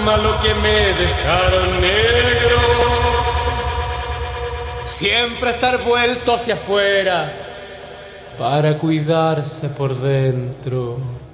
malo que me dejaron negro. Siempre estar vuelto hacia afuera para cuidarse por dentro.